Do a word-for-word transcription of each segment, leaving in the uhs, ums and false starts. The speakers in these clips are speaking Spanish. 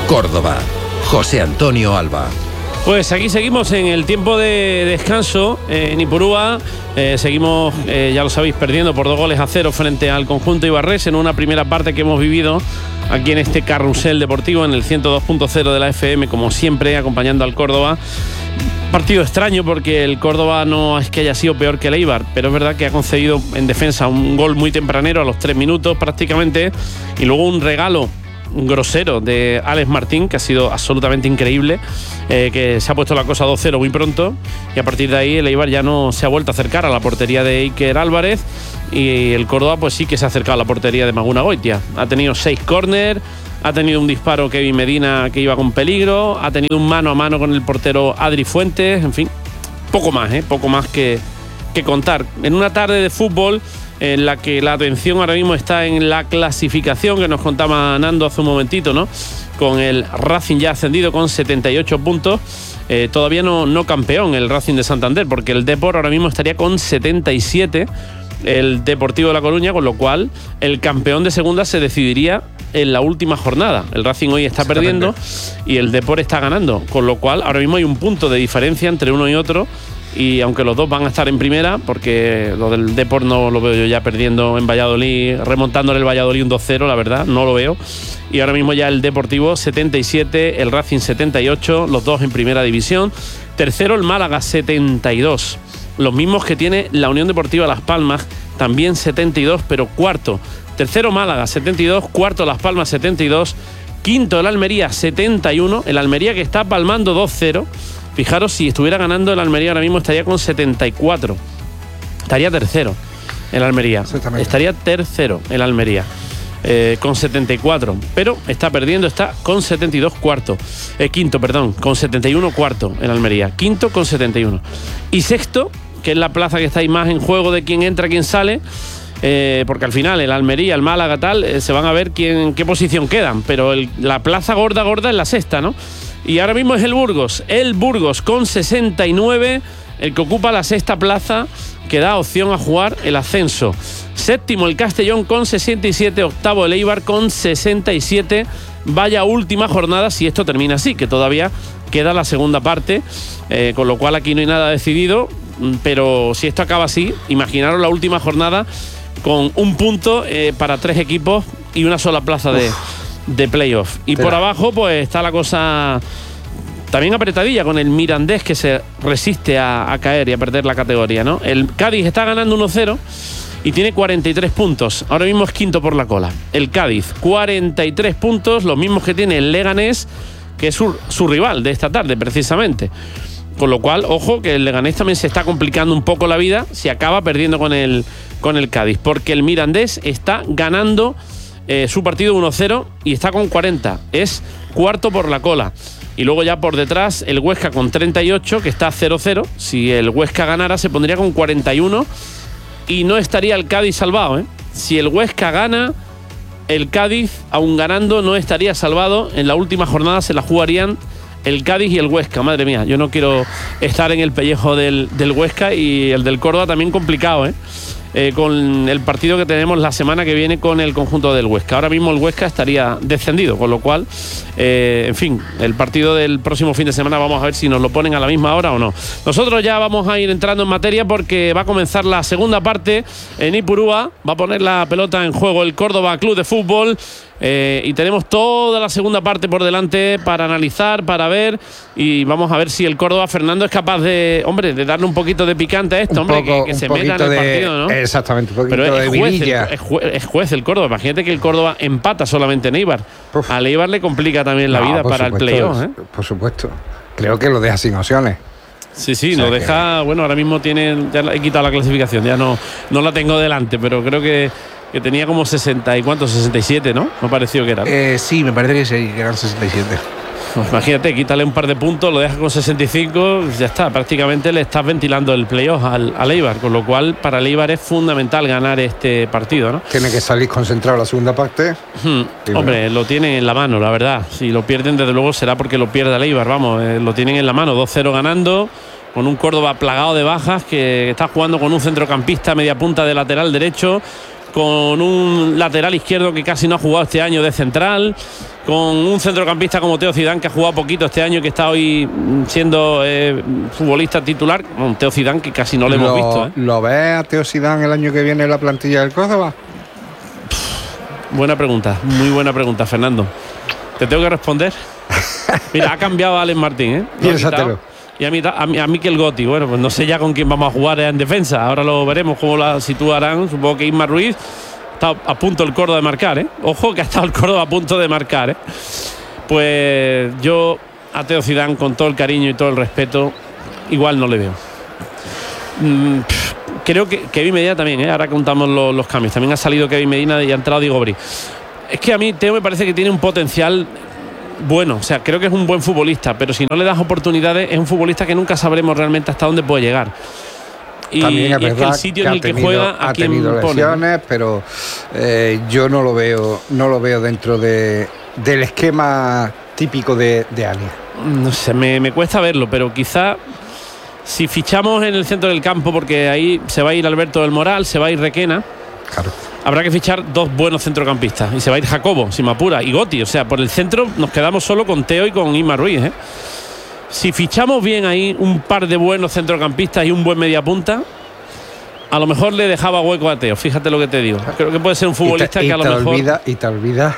Córdoba. José Antonio Alba. Pues aquí seguimos en el tiempo de descanso en Ipurúa. Eh, seguimos, eh, ya lo sabéis, perdiendo por dos goles a cero frente al conjunto ibarrés en una primera parte que hemos vivido aquí en este carrusel deportivo en el ciento dos punto cero de la F M, como siempre, acompañando al Córdoba. Partido extraño porque el Córdoba no es que haya sido peor que el Eibar, pero es verdad que ha concedido en defensa un gol muy tempranero a los tres minutos prácticamente, y luego un regalo grosero de Alex Martín, que ha sido absolutamente increíble, eh, que se ha puesto la cosa dos cero muy pronto, y a partir de ahí el Eibar ya no se ha vuelto a acercar a la portería de Iker Álvarez, y el Córdoba pues sí que se ha acercado a la portería de Maguna Goitia. Ha tenido seis córner, ha tenido un disparo Kevin Medina que iba con peligro, ha tenido un mano a mano con el portero Adri Fuentes, en fin, poco más, ¿eh? poco más que, que contar. En una tarde de fútbol en la que la atención ahora mismo está en la clasificación que nos contaba Nando hace un momentito, ¿no? Con el Racing ya ascendido con setenta y ocho puntos, eh, todavía no, no campeón el Racing de Santander, porque el Depor ahora mismo estaría con setenta y siete, el Deportivo de La Coruña, con lo cual el campeón de segunda se decidiría en la última jornada. El Racing hoy está perdiendo y el Depor está ganando, con lo cual ahora mismo hay un punto de diferencia entre uno y otro. Y aunque los dos van a estar en primera, porque lo del Depor no lo veo yo ya perdiendo en Valladolid, remontándole el Valladolid un dos cero, la verdad, no lo veo. Y ahora mismo ya el Deportivo setenta y siete, el Racing setenta y ocho, los dos en primera división. Tercero el Málaga setenta y dos, los mismos que tiene la Unión Deportiva Las Palmas, también setenta y dos, pero cuarto. Tercero Málaga setenta y dos, cuarto Las Palmas setenta y dos, quinto el Almería setenta y uno, el Almería que está palmando dos cero. Fijaros, si estuviera ganando el Almería ahora mismo estaría con setenta y cuatro. Estaría tercero el Almería. Estaría tercero el Almería. Eh, con setenta y cuatro. Pero está perdiendo, está con setenta y dos cuarto. Eh, quinto, perdón, con setenta y uno cuarto el Almería. Quinto con setenta y uno. Y sexto, que es la plaza que está ahí más en juego de quién entra, quién sale. Eh, porque al final el Almería, el Málaga, tal, eh, se van a ver quién, qué posición quedan. Pero el, la plaza gorda, gorda es la sexta, ¿no? Y ahora mismo es el Burgos, el Burgos con sesenta y nueve, el que ocupa la sexta plaza, que da opción a jugar el ascenso. Séptimo el Castellón con sesenta y siete, octavo el Eibar con sesenta y siete. Vaya última jornada si esto termina así, que todavía queda la segunda parte, eh, con lo cual aquí no hay nada decidido, pero si esto acaba así, imaginaros la última jornada con un punto eh, para tres equipos y una sola plaza de... de playoff. Y por abajo pues está la cosa también apretadilla con el Mirandés, que se resiste a, a caer y a perder la categoría, ¿no? El Cádiz está ganando uno cero y tiene cuarenta y tres puntos. Ahora mismo es quinto por la cola. El Cádiz, cuarenta y tres puntos, los mismos que tiene el Leganés, que es su, su rival de esta tarde precisamente. Con lo cual, ojo, que el Leganés también se está complicando un poco la vida si acaba perdiendo con el, con el Cádiz, porque el Mirandés está ganando Eh, su partido uno cero y está con cuarenta, es cuarto por la cola. Y luego ya por detrás el Huesca con treinta y ocho, que está cero cero. Si el Huesca ganara se pondría con cuarenta y uno y no estaría el Cádiz salvado, ¿eh? Si el Huesca gana, el Cádiz, aún ganando, no estaría salvado. En la última jornada se la jugarían el Cádiz y el Huesca. Madre mía, yo no quiero estar en el pellejo del, del Huesca, y el del Córdoba también complicado, ¿eh? Eh, con el partido que tenemos la semana que viene con el conjunto del Huesca. Ahora mismo el Huesca estaría descendido, con lo cual, eh, en fin, el partido del próximo fin de semana vamos a ver si nos lo ponen a la misma hora o no. Nosotros ya vamos a ir entrando en materia porque va a comenzar la segunda parte en Ipurúa. Va a poner la pelota en juego el Córdoba Club de Fútbol. Eh, y tenemos toda la segunda parte por delante para analizar, para ver, y vamos a ver si el Córdoba, Fernando, es capaz de, hombre, de darle un poquito de picante a esto, un hombre, poco, que, que se meta en el de, partido, ¿no? Exactamente, un poquito Pero de es juez, vidilla. el, es, juez, es juez el Córdoba. Imagínate que el Córdoba empata solamente en Eibar. Uf. Al Eibar le complica también la no, vida para supuesto, el playoff, ¿eh? Por supuesto. Creo que lo deja sin opciones. Sí, sí, o sea lo deja. Que... Bueno, ahora mismo tiene. Ya he quitado la clasificación, ya no, no la tengo delante, pero creo que. Que tenía como sesenta y cuántos, sesenta y siete, ¿no? Me ha parecido que era. Eh, sí, me parece que sí, que eran sesenta y siete. Pues imagínate, quítale un par de puntos, lo dejas con sesenta y cinco, ya está. Prácticamente le estás ventilando el playoff al, al Eibar, con lo cual para el Eibar es fundamental ganar este partido, ¿no? Tiene que salir concentrado la segunda parte. Hmm. Hombre, bueno, lo tienen en la mano, la verdad. Si lo pierden, desde luego será porque lo pierda el Eibar, vamos, eh, lo tienen en la mano, dos cero ganando, con un Córdoba plagado de bajas, que está jugando con un centrocampista media punta de lateral derecho, con un lateral izquierdo que casi no ha jugado este año de central, con un centrocampista como Teo Zidane, que ha jugado poquito este año, que está hoy siendo eh, futbolista titular. Un Teo Zidane que casi no le hemos ¿Lo, visto. ¿eh? ¿Lo ves a Teo Zidane el año que viene en la plantilla del Córdoba? Buena pregunta, muy buena pregunta, Fernando. ¿Te tengo que responder? Mira, ha cambiado a Alex Martín, ¿eh? Piénsatelo. Y a, mí, a, mí, a Mikel Gotti, bueno, pues no sé ya con quién vamos a jugar en defensa. Ahora lo veremos cómo la situarán. Supongo que Isma Ruiz está a punto el Córdoba de marcar, ¿eh? Ojo que ha estado el Córdoba a punto de marcar, ¿eh? Pues yo a Teo Zidane, con todo el cariño y todo el respeto, igual no le veo. Mm, pff, creo que Kevin Medina también, ¿eh? Ahora contamos los, los cambios. También ha salido Kevin Medina y ha entrado Diego Bri. Es que a mí Teo me parece que tiene un potencial bueno, o sea, creo que es un buen futbolista, pero si no le das oportunidades es un futbolista que nunca sabremos realmente hasta dónde puede llegar. Y, También es y es que el sitio en el que juega a quien tenido pone. lesiones, pero eh, yo no lo veo, no lo veo dentro de, del esquema típico de, de Ania. No sé, me, me cuesta verlo, pero quizá si fichamos en el centro del campo, porque ahí se va a ir Alberto del Moral, se va a ir Requena. Claro. Habrá que fichar dos buenos centrocampistas y se va a ir Jacobo, si me apura, y Gotti. O sea, por el centro nos quedamos solo con Teo y con Isma Ruiz, ¿eh? Si fichamos bien ahí un par de buenos centrocampistas y un buen mediapunta, a lo mejor le dejaba hueco a Teo. Fíjate lo que te digo. Creo que puede ser un futbolista y te, y que a lo te mejor olvida, y te olvidas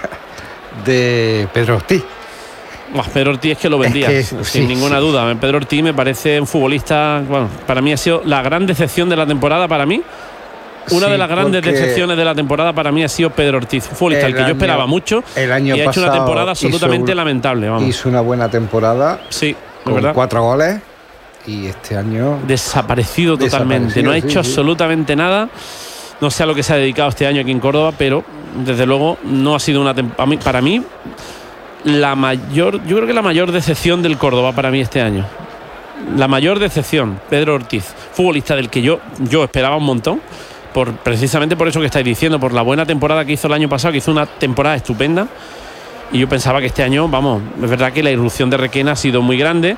de Pedro Ortiz. Buah, Pedro Ortiz es que lo vendía, es que, sin sí, ninguna sí. duda. Pedro Ortiz me parece un futbolista, bueno, para mí ha sido la gran decepción de la temporada. Para mí, una Sí, de las grandes porque decepciones de la temporada para mí ha sido Pedro Ortiz, un futbolista al que año, yo esperaba mucho el año y ha hecho una pasado temporada absolutamente hizo, lamentable. Vamos. Hizo una buena temporada, sí, con verdad. cuatro goles, y este año Desaparecido totalmente, desaparecido, no ha sí, hecho sí. absolutamente nada. No sé a lo que se ha dedicado este año aquí en Córdoba, pero desde luego no ha sido una temporada. Para mí, la mayor, yo creo que la mayor decepción del Córdoba para mí este año. La mayor decepción, Pedro Ortiz, futbolista del que yo, yo esperaba un montón, por, precisamente por eso que estáis diciendo, por la buena temporada que hizo el año pasado, que hizo una temporada estupenda. Y yo pensaba que este año, vamos, es verdad que la irrupción de Requena ha sido muy grande,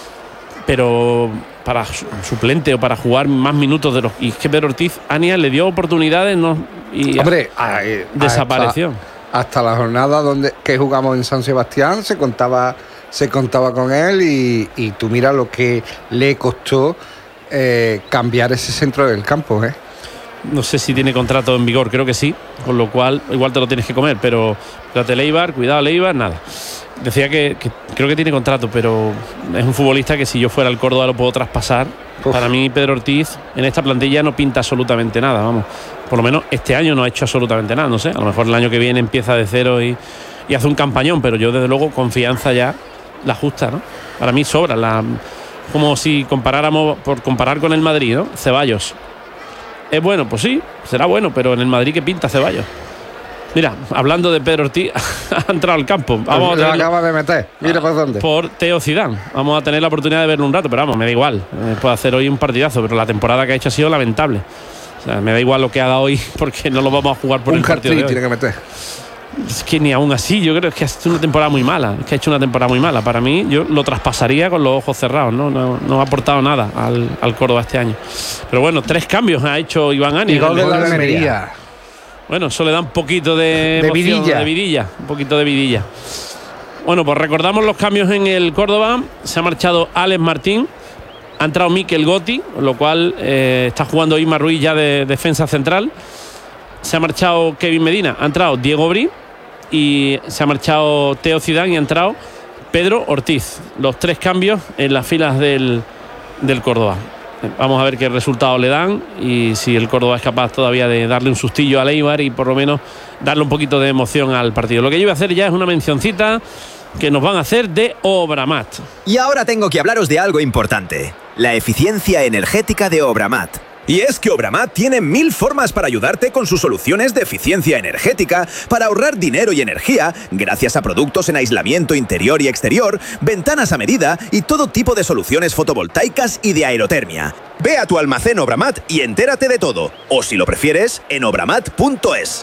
pero para suplente o para jugar más minutos de los. Y es que Pedro Ortiz, Ania le dio oportunidades, no, y Hombre, a, eh, desapareció. Hasta, hasta la jornada donde que jugamos en San Sebastián se contaba, se contaba con él, y, y tú mira lo que le costó eh, cambiar ese centro del campo, ¿eh? No sé si tiene contrato en vigor, creo que sí, con lo cual igual te lo tienes que comer, pero fíjate, Leibar, cuidado Leibar, nada. Decía que, que creo que tiene contrato, pero es un futbolista que si yo fuera al Córdoba lo puedo traspasar. Uf. Para mí Pedro Ortiz en esta plantilla no pinta absolutamente nada, vamos. Por lo menos este año no ha hecho absolutamente nada, no sé. A lo mejor el año que viene empieza de cero y, y hace un campañón, pero yo desde luego confianza ya la justa, ¿no? Para mí sobra, la, como si comparáramos, por comparar con el Madrid, ¿no? Ceballos. Es bueno, pues sí, será bueno, pero en el Madrid ¿qué pinta Ceballos? Mira, hablando de Pedro Ortiz, ha entrado al campo. Vamos Lo acaba de meter, mira por dónde. Por Teo Zidane. Vamos a tener la oportunidad de verlo un rato, pero vamos, me da igual. Eh, puede hacer hoy un partidazo, pero la temporada que ha hecho ha sido lamentable. O sea, me da igual lo que haga hoy, porque no lo vamos a jugar por un el partido de hoy. tiene que meter. Es que ni aún así, yo creo que ha hecho una temporada muy mala. Es que ha hecho una temporada muy mala. Para mí, yo lo traspasaría con los ojos cerrados. No, no, no ha aportado nada al, al Córdoba este año. Pero bueno, tres cambios ha hecho Iván Ania. Y gol de la Almería. Bueno, eso le da un poquito de, de emoción, vidilla. de vidilla. Un poquito de vidilla. Bueno, pues recordamos los cambios en el Córdoba. Se ha marchado Alex Martín. Ha entrado Mikel Gotti, lo cual eh, está jugando Isma Ruiz ya de defensa central. Se ha marchado Kevin Medina. Ha entrado Diego Bri. Y se ha marchado Teo Zidane y ha entrado Pedro Ortiz. Los tres cambios en las filas del, del Córdoba. Vamos a ver qué resultado le dan y si el Córdoba es capaz todavía de darle un sustillo a Leibar y por lo menos darle un poquito de emoción al partido. Lo que yo voy a hacer ya es una mencioncita que nos van a hacer de Obramat. Y ahora tengo que hablaros de algo importante: la eficiencia energética de Obramat. Y es que Obramat tiene mil formas para ayudarte con sus soluciones de eficiencia energética, para ahorrar dinero y energía, gracias a productos en aislamiento interior y exterior, ventanas a medida y todo tipo de soluciones fotovoltaicas y de aerotermia. Ve a tu almacén Obramat y entérate de todo. O si lo prefieres, en obramat punto es.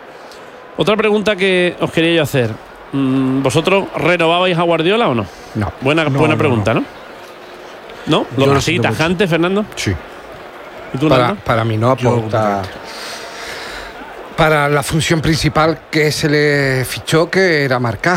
Otra pregunta que os quería yo hacer. ¿Vosotros renovabais a Guardiola o no? No. Buena, no, buena no, pregunta, ¿no? ¿No? ¿Lo Yo así, lo siento tajante, Fernando? Sí. ¿Y tú, Para, Nando? para mí no aporta. para la función principal que se le fichó, que era marcar.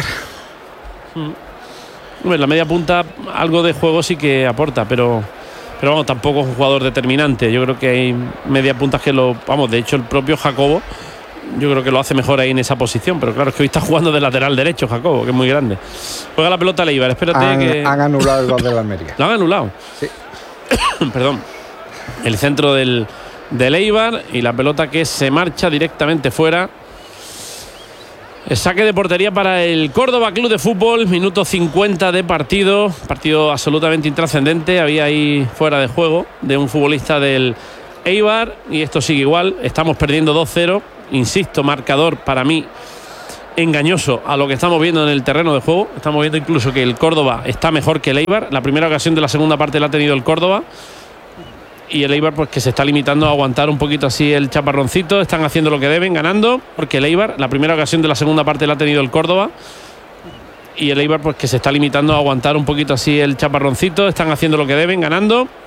Bueno, la media punta algo de juego sí que aporta, pero pero vamos, tampoco es un jugador determinante. Yo creo que hay media puntas que lo, vamos, de hecho el propio Jacobo yo creo que lo hace mejor ahí en esa posición, pero claro, es que hoy está jugando de lateral derecho Jacobo, que es muy grande. Juega la pelota Leibar, espérate han, que han anulado el gol de la Almería. Lo han anulado. Sí. Perdón. El centro del del Eibar y la pelota que se marcha directamente fuera. El saque de portería para el Córdoba Club de Fútbol, minuto cincuenta de partido, partido absolutamente intrascendente, había ahí fuera de juego de un futbolista del Eibar y esto sigue igual, estamos perdiendo dos cero, insisto, marcador para mí engañoso a lo que estamos viendo en el terreno de juego. Estamos viendo incluso que el Córdoba está mejor que el Eibar, la primera ocasión de la segunda parte la ha tenido el Córdoba. Y el Eibar pues que se está limitando a aguantar un poquito así el chaparroncito. Están haciendo lo que deben, ganando, porque el Eibar, la primera ocasión de la segunda parte la ha tenido el Córdoba. Y el Eibar pues que se está limitando a aguantar un poquito así el chaparroncito. Están haciendo lo que deben, ganando,